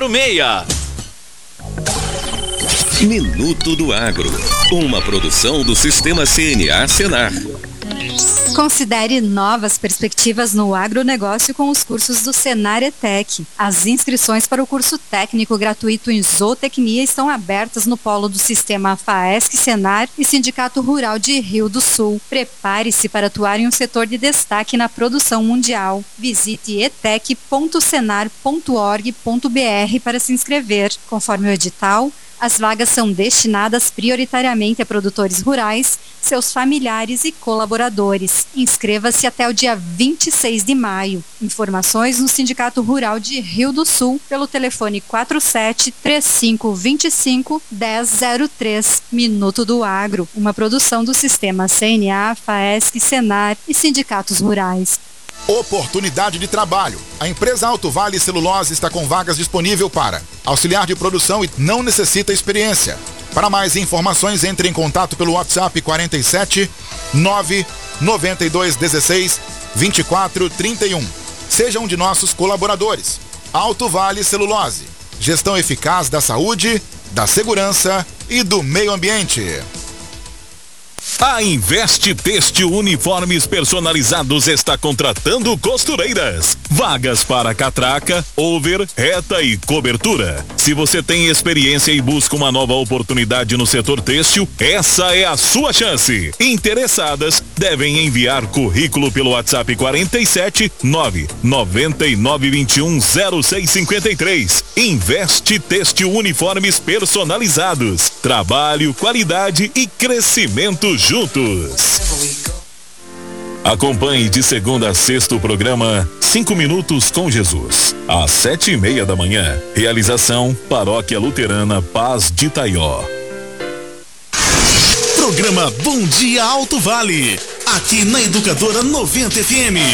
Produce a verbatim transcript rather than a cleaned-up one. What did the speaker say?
zero seis. Minuto do Agro, uma produção do Sistema C N A Senar. Considere novas perspectivas no agronegócio com os cursos do Senar ETEC. As inscrições para o curso técnico gratuito em zootecnia estão abertas no polo do Sistema FAESC Senar e Sindicato Rural de Rio do Sul. Prepare-se para atuar em um setor de destaque na produção mundial. Visite etec ponto senar ponto org ponto br para se inscrever. Conforme o edital, as vagas são destinadas prioritariamente a produtores rurais, seus familiares e colaboradores. Inscreva-se até o dia vinte e seis de maio. Informações no Sindicato Rural de Rio do Sul pelo telefone quatro sete, três cinco dois cinco, um zero zero três. Minuto do Agro, uma produção do Sistema C N A, FAESC, Senar e Sindicatos Rurais. Oportunidade de trabalho. A empresa Alto Vale Celulose está com vagas disponível para auxiliar de produção e não necessita experiência. Para mais informações, entre em contato pelo WhatsApp quarenta e sete, nove noventa e dois dezesseis, vinte e quatro trinta e um. Seja um de nossos colaboradores. Alto Vale Celulose. Gestão eficaz da saúde, da segurança e do meio ambiente. A Investe Têxtil Uniformes Personalizados está contratando costureiras. Vagas para catraca, over, reta e cobertura. Se você tem experiência e busca uma nova oportunidade no setor têxtil, essa é a sua chance. Interessadas devem enviar currículo pelo WhatsApp quarenta e sete, nove noventa e nove vinte e um, zero seis cinquenta e três. Investe Têxtil Uniformes Personalizados. Trabalho, qualidade e crescimento juntos. Acompanhe de segunda a sexta o programa Cinco Minutos com Jesus, às sete e meia da manhã. Realização Paróquia Luterana Paz de Itaió. Programa Bom Dia Alto Vale, aqui na Educadora noventa F M.